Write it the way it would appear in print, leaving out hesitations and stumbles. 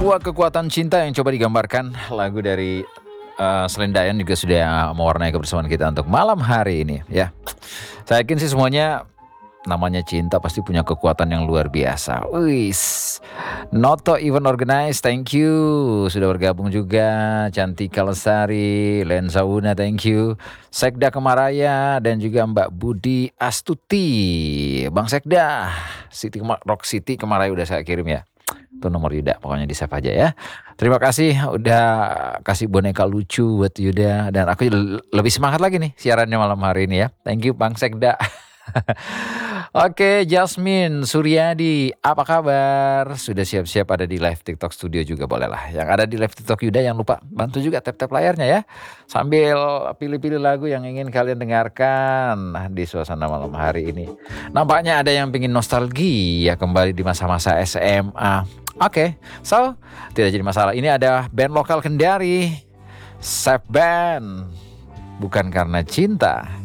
Sebuah kekuatan cinta yang coba digambarkan lagu dari Selendayan juga sudah mewarnai kebersamaan kita untuk malam hari ini ya. Saya yakin sih semuanya namanya cinta pasti punya kekuatan yang luar biasa. Wis, Noto Event Organize, thank you sudah bergabung juga. Cantika Lestari, Lensa Una, thank you. Sekda Kemaraya dan juga Mbak Budi Astuti. Bang Sekda, Rock City Kemaraya udah saya kirim ya. Itu nomor Yuda, pokoknya di save aja ya. Terima kasih udah kasih boneka lucu buat Yuda. Dan aku lebih semangat lagi nih siarannya malam hari ini ya. Thank you Bang Sekda. Oke, Jasmine Suryadi, apa kabar? Sudah siap-siap ada di live TikTok studio juga boleh lah. Yang ada di live TikTok Yuda yang lupa bantu juga tap-tap layarnya ya. Sambil pilih-pilih lagu yang ingin kalian dengarkan di suasana malam hari ini. Nampaknya ada yang pengen nostalgia kembali di masa-masa SMA. Oke, so tidak jadi masalah. Ini ada band lokal Kendari, Sep Band. Bukan karena cinta,